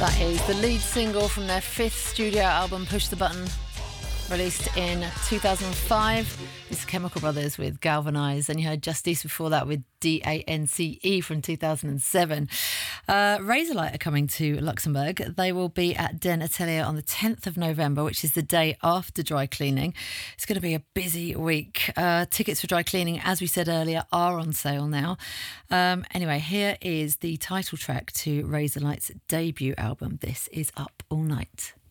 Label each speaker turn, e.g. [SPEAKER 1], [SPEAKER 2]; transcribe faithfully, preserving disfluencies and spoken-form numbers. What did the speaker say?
[SPEAKER 1] That is the lead single from their fifth studio album, Push the Button, released in two thousand five. This is Chemical Brothers with Galvanize, and you heard Justice before that with D A N C E from two thousand seven. Uh, Razorlight are coming to Luxembourg. They will be at Den Atelier on the tenth of November, which is the day after dry cleaning. It's going to be a busy week. Uh, tickets for dry cleaning, as we said earlier, are on sale now. Um, anyway, here is the title track to Razorlight's debut album. This is Up All Night.